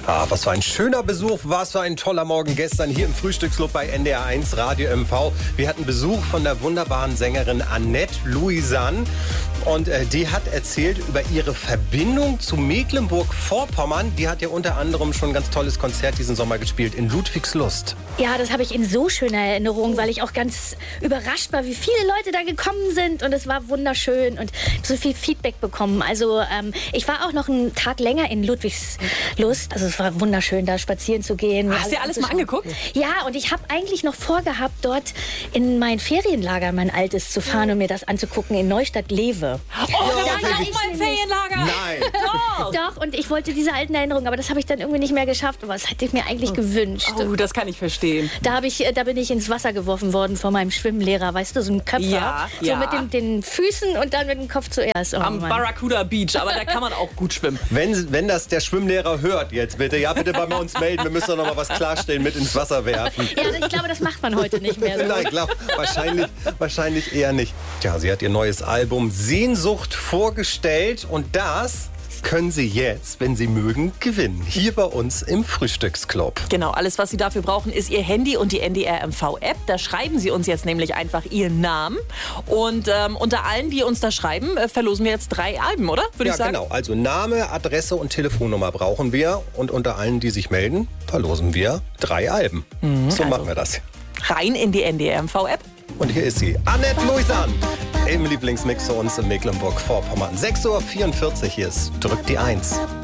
Ah, was für ein schöner Besuch, was für ein toller Morgen gestern hier im Frühstücksclub bei NDR1 Radio MV. Wir hatten Besuch von der wunderbaren Sängerin Annette Louisanne und die hat erzählt über ihre Verbindung zu Mecklenburg-Vorpommern. Die hat ja unter anderem schon ein ganz tolles Konzert diesen Sommer gespielt in Ludwigslust. Ja, das habe ich in so schöner Erinnerung, weil ich auch ganz überrascht war, wie viele Leute da gekommen sind und es war wunderschön und so viel Feedback bekommen. Also ich war auch noch einen Tag länger in Ludwigslust, also es war wunderschön, da spazieren zu gehen. Hast du dir alles mal angeguckt? Ja, und ich habe eigentlich noch vorgehabt, dort in mein Ferienlager, mein altes, zu fahren und mir das anzugucken in Neustadt-Lewe. Oh, da war ich mal im Ferienlager. Nein. Doch, und ich wollte diese alten Erinnerungen, aber das habe ich dann irgendwie nicht mehr geschafft. Aber das hätte ich mir eigentlich gewünscht. Oh, das kann ich verstehen. Da bin ich ins Wasser geworfen worden von meinem Schwimmlehrer, weißt du, so ein Köpfer. Ja, so mit den Füßen und dann mit dem Kopf zuerst. Oh, am Barracuda Beach, aber da kann man auch gut schwimmen. Wenn das der Schwimmlehrer hört jetzt bitte, ja bitte bei uns melden, wir müssen doch noch mal was klarstellen, mit ins Wasser werfen. Ja, ich glaube, das macht man heute nicht mehr so. Nein, wahrscheinlich eher nicht. Tja, sie hat ihr neues Album Sehnsucht vorgestellt und das können Sie jetzt, wenn Sie mögen, gewinnen. Hier bei uns im Frühstücksclub. Genau, alles, was Sie dafür brauchen, ist Ihr Handy und die NDR MV-App. Da schreiben Sie uns jetzt nämlich einfach Ihren Namen. Und unter allen, die uns da schreiben, verlosen wir jetzt 3 Alben, oder? Würde ich sagen. Ja, genau. Also Name, Adresse und Telefonnummer brauchen wir. Und unter allen, die sich melden, verlosen wir 3 Alben. So machen wir das. Rein in die NDR MV-App. Und hier ist sie, Annette Louisanne, im Lieblingsmix für uns in Mecklenburg-Vorpommern. 6:44 Uhr, hier ist Drückt die 1.